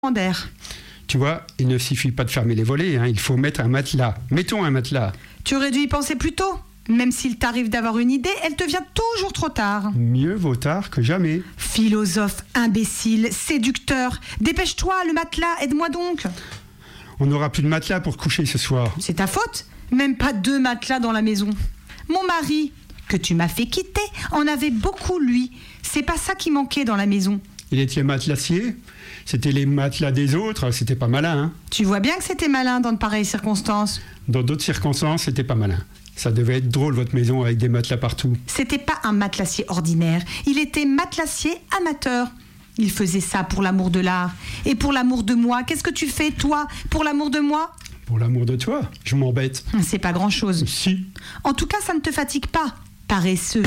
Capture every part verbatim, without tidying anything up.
d'air. Tu vois, il ne suffit pas de fermer les volets, hein, il faut mettre un matelas. Mettons un matelas. Tu aurais dû y penser plus tôt. Même s'il t'arrive d'avoir une idée, elle te vient toujours trop tard. Mieux vaut tard que jamais. Philosophe, imbécile, séducteur. Dépêche-toi, le matelas, aide-moi donc. On n'aura plus de matelas pour coucher ce soir. C'est ta faute. Même pas deux matelas dans la maison. Mon mari, que tu m'as fait quitter, en avait beaucoup, lui. C'est pas ça qui manquait dans la maison. Il était matelassier. C'était les matelas des autres, c'était pas malin. Hein. Tu vois bien que c'était malin dans de pareilles circonstances. Dans d'autres circonstances, c'était pas malin. Ça devait être drôle, votre maison, avec des matelas partout. C'était pas un matelassier ordinaire. Il était matelassier amateur. Il faisait ça pour l'amour de l'art. Et pour l'amour de moi, qu'est-ce que tu fais, toi, pour l'amour de moi ? Pour l'amour de toi, je m'embête. C'est pas grand-chose. Si. En tout cas, ça ne te fatigue pas, paresseux.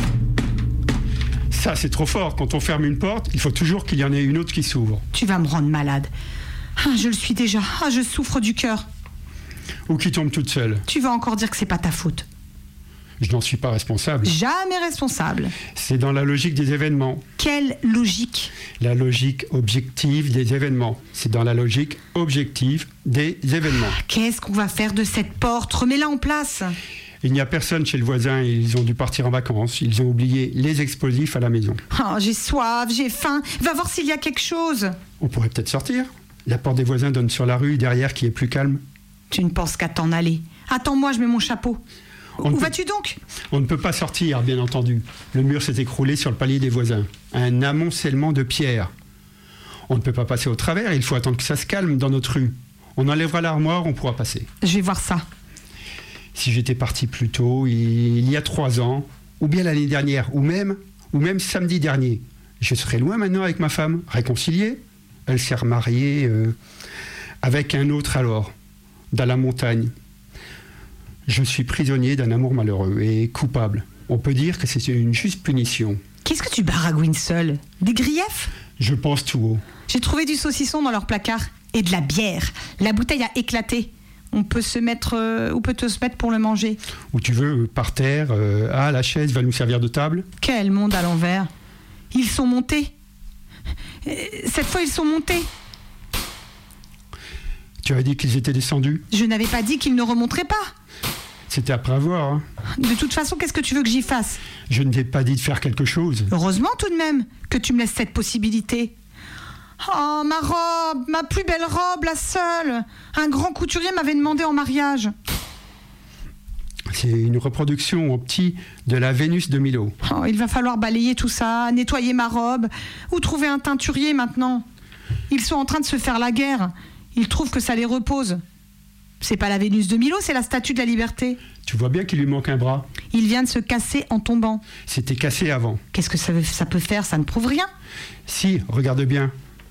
Ça, c'est trop fort. Quand on ferme une porte, il faut toujours qu'il y en ait une autre qui s'ouvre. Tu vas me rendre malade. Ah, je le suis déjà. Ah, je souffre du cœur. Ou qui tombe toute seule. Tu vas encore dire que c'est pas ta faute. Je n'en suis pas responsable. Jamais responsable. C'est dans la logique des événements. Quelle logique ? La logique objective des événements. C'est dans la logique objective des événements. Qu'est-ce qu'on va faire de cette porte ? Remets-la en place. Il n'y a personne chez le voisin, ils ont dû partir en vacances. Ils ont oublié les explosifs à la maison. Oh, j'ai soif, j'ai faim. Va voir s'il y a quelque chose. On pourrait peut-être sortir. La porte des voisins donne sur la rue derrière qui est plus calme. Tu ne penses qu'à t'en aller. Attends-moi, je mets mon chapeau. On Où peut... vas-tu donc ? On ne peut pas sortir, bien entendu. Le mur s'est écroulé sur le palier des voisins. Un amoncellement de pierres. On ne peut pas passer au travers, il faut attendre que ça se calme dans notre rue. On enlèvera l'armoire, on pourra passer. Je vais voir ça. Si j'étais parti plus tôt, il y a trois ans, ou bien l'année dernière, ou même, ou même samedi dernier, je serais loin maintenant avec ma femme, réconciliée. Elle s'est remariée euh, avec un autre alors, dans la montagne. Je suis prisonnier d'un amour malheureux et coupable. On peut dire que c'est une juste punition. Qu'est-ce que tu baragouines seul ? Des griefs ? Je pense tout haut. J'ai trouvé du saucisson dans leur placard. Et de la bière. La bouteille a éclaté. On peut se mettre... Euh, où peut-on se mettre pour le manger ? Où tu veux, par terre. Euh, ah, la chaise va nous servir de table. Quel monde à l'envers. Ils sont montés. Cette fois, ils sont montés. Tu as dit qu'ils étaient descendus ? Je n'avais pas dit qu'ils ne remonteraient pas. C'était après avoir. Hein. De toute façon, qu'est-ce que tu veux que j'y fasse ? Je ne t'ai pas dit de faire quelque chose. Heureusement tout de même que tu me laisses cette possibilité. Oh, ma robe, ma plus belle robe, la seule. Un grand couturier m'avait demandé en mariage. C'est une reproduction au petit de la Vénus de Milo. Oh, il va falloir balayer tout ça, nettoyer ma robe, ou trouver un teinturier maintenant. Ils sont en train de se faire la guerre. Ils trouvent que ça les repose. C'est pas la Vénus de Milo, c'est la statue de la liberté. Tu vois bien qu'il lui manque un bras. Il vient de se casser en tombant. C'était cassé avant. Qu'est-ce que ça, veut, ça peut faire ? Ça ne prouve rien. Si, regarde bien.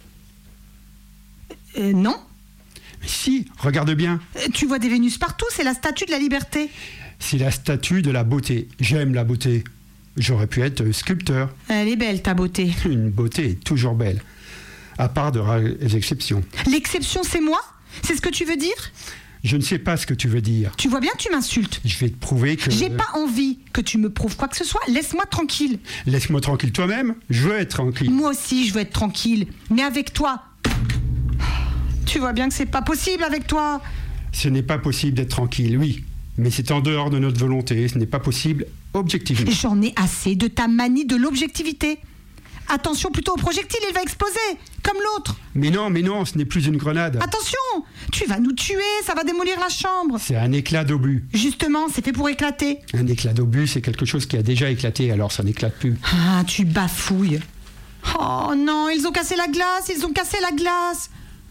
Euh, non. Mais si, regarde bien. Euh, tu vois des Vénus partout, c'est la statue de la liberté. C'est la statue de la beauté. J'aime la beauté. J'aurais pu être sculpteur. Elle est belle, ta beauté. Une beauté est toujours belle. À part de rares exceptions. L'exception, c'est moi ? C'est ce que tu veux dire ? Je ne sais pas ce que tu veux dire. Tu vois bien que tu m'insultes. Je vais te prouver que... J'ai pas envie que tu me prouves quoi que ce soit. Laisse-moi tranquille. Laisse-moi tranquille toi-même. Je veux être tranquille. Moi aussi, je veux être tranquille. Mais avec toi... Tu vois bien que c'est pas possible avec toi. Ce n'est pas possible d'être tranquille, oui. Mais c'est en dehors de notre volonté. Ce n'est pas possible objectivement. J'en ai assez de ta manie de l'objectivité. Attention plutôt au projectile, il va exploser, comme l'autre. Mais non, mais non, ce n'est plus une grenade. Attention, tu vas nous tuer, ça va démolir la chambre. C'est un éclat d'obus. Justement, c'est fait pour éclater. Un éclat d'obus, c'est quelque chose qui a déjà éclaté, alors ça n'éclate plus. Ah, tu bafouilles. Oh non, ils ont cassé la glace, ils ont cassé la glace.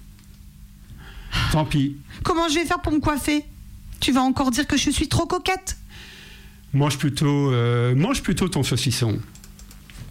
Tant pis. Comment je vais faire pour me coiffer ? Tu vas encore dire que je suis trop coquette ? Mange plutôt, euh, mange plutôt ton saucisson.